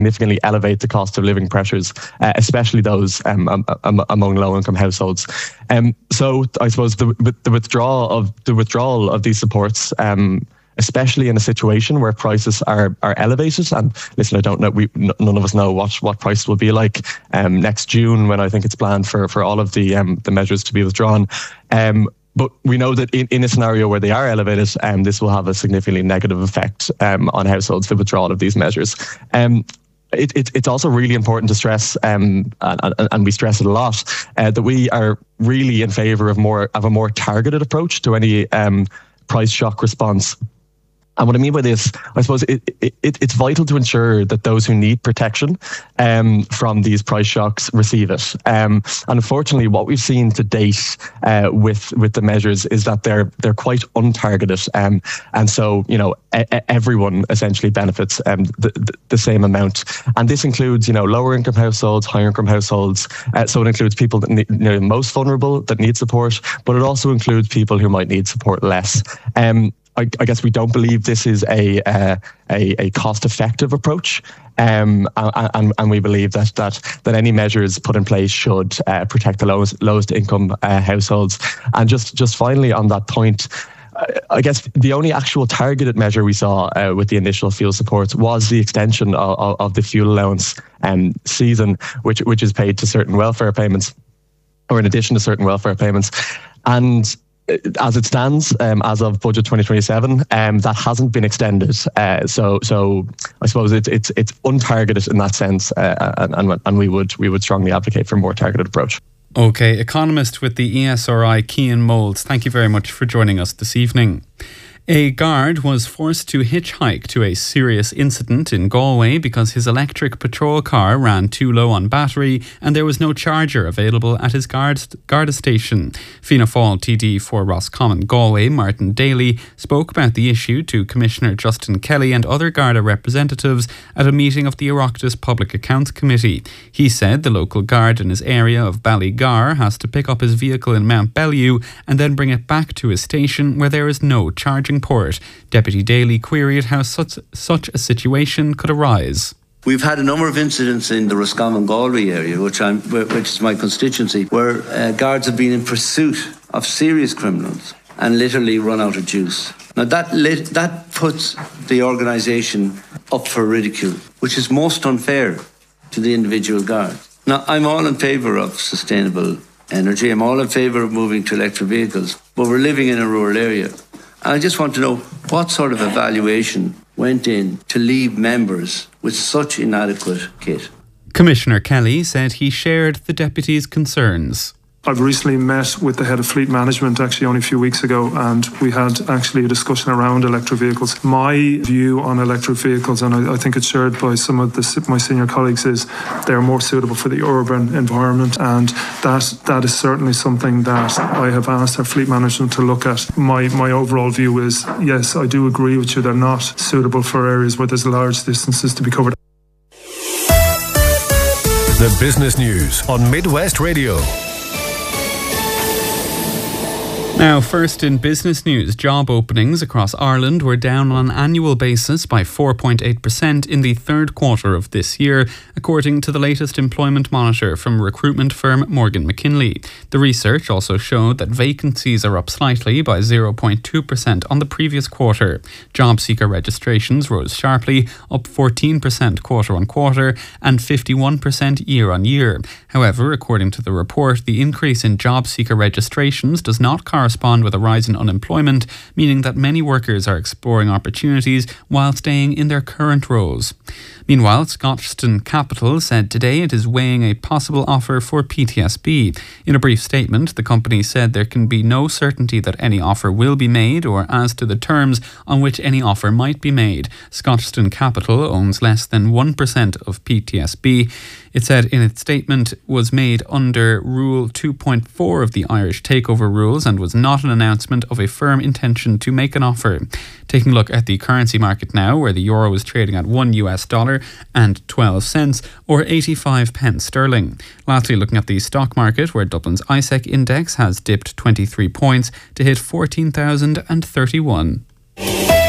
significantly elevate the cost of living pressures, especially those among low-income households. So I suppose the withdrawal of these supports, especially in a situation where prices are elevated. And listen, I don't know, none of us know what prices will be like next June, when I think it's planned for all of the measures to be withdrawn. But we know that in a scenario where they are elevated, this will have a significantly negative effect on households, the withdrawal of these measures. It's also really important to stress, and we stress it a lot, that we are really in favour of a more targeted approach to any price shock response. And what I mean by this, I suppose it's vital to ensure that those who need protection from these price shocks receive it. And unfortunately, what we've seen to date with the measures is that they're quite untargeted. And so, everyone essentially benefits the same amount. And this includes, lower income households, higher income households. So it includes people that need, most vulnerable, that need support, but it also includes people who might need support less. I guess we don't believe this is a cost-effective approach, and we believe that any measures put in place should protect the lowest income households. And just finally on that point, I guess the only actual targeted measure we saw with the initial fuel supports was the extension of the fuel allowance season, which is paid to certain welfare payments, or in addition to certain welfare payments. And as it stands, as of budget 2027, that hasn't been extended. So I suppose it's untargeted in that sense, and we would strongly advocate for a more targeted approach. Okay, economist with the ESRI, Cian Moulds, thank you very much for joining us this evening. A guard was forced to hitchhike to a serious incident in Galway because his electric patrol car too low on battery and there was no charger available at his Garda station. Fianna Fáil TD for Roscommon Galway, Martin Daly, spoke about the issue to Commissioner Justin Kelly and other Garda representatives at a meeting of the Oireachtas Public Accounts Committee. He said the local guard in his area of Ballygar has to pick up his vehicle in Mount Bellew and then bring it back to his station where there is no charging port. Deputy Daly queried how such a situation could arise. We've had a number of incidents in the Roscommon Galway area, which is my constituency, where guards have been in pursuit of serious criminals and literally run out of juice. Now that puts the organisation up for ridicule, which is most unfair to the individual guard. Now, I'm all in favour of sustainable energy. I'm all in favour of moving to electric vehicles, but we're living in a rural area. I just want to know what sort of evaluation went in to leave members with such inadequate kit. Commissioner Kelly said he shared the deputy's concerns. I've recently met with the head of fleet management actually only a few weeks ago, and we had actually a discussion around electric vehicles. My view on electric vehicles, and I think it's shared by some of my senior colleagues, is they're more suitable for the urban environment, and that is certainly something that I have asked our fleet management to look at. My overall view is, yes, I do agree with you, they're not suitable for areas where there's large distances to be covered. The Business News on Midwest Radio. Now, first in business news, job openings across Ireland were down on an annual basis by 4.8% in the third quarter of this year, according to the latest employment monitor from recruitment firm Morgan McKinley. The research also showed that vacancies are up slightly by 0.2% on the previous quarter. Job seeker registrations rose sharply, up 14% quarter on quarter and 51% year on year. However, according to the report, the increase in job seeker registrations does not correspond with a rise in unemployment, meaning that many workers are exploring opportunities while staying in their current roles. Meanwhile, Scotstoun Capital said today it is weighing a possible offer for PTSB. In a brief statement, the company said there can be no certainty that any offer will be made or as to the terms on which any offer might be made. Scotstoun Capital owns less than 1% of PTSB. It said in its statement was made under Rule 2.4 of the Irish Takeover Rules and was not an announcement of a firm intention to make an offer. Taking a look at the currency market now, where the euro is trading at $1 and 12 cents or 85 pence sterling. Lastly, looking at the stock market, where Dublin's ISEC index has dipped 23 points to hit 14,031.